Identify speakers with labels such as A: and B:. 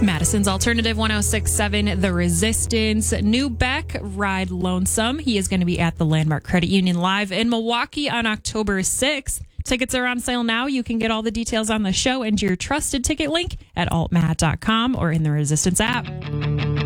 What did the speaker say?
A: Madison's Alternative 106.7, The Resistance. New Beck, Ride Lonesome. He is going to be at the Landmark Credit Union live in Milwaukee on October 6th. Tickets are on sale now. You can get all the details on the show and your trusted ticket link at altmad.com or in the Resistance app.